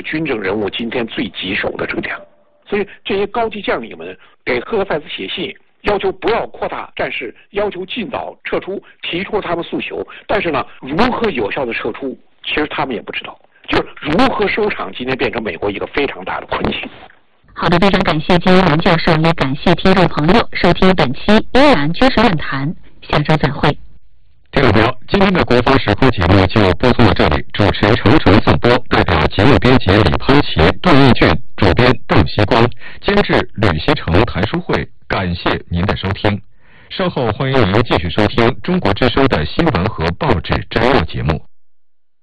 军政人物今天最棘手的政条。所以这些高级将领们给赫尔塞斯写信，要求不要扩大战事，要求尽早撤出，提出了他们诉求。但是呢，如何有效的撤出，其实他们也不知道，就是如何收场，今天变成美国一个非常大的困境。 好的，非常感谢金一文教授，也感谢听众朋友收听本期伊朗军事论坛，下周再会。 听众朋友，今天的国防时空节目就播送到这里，主持人程程颂播，代表节目编辑李潘奇、杜义俊，主编邓锡光，监制吕锡成、谭书慧，感谢您的收听。稍后欢迎您继续收听中国之声的新闻和报纸摘要节目。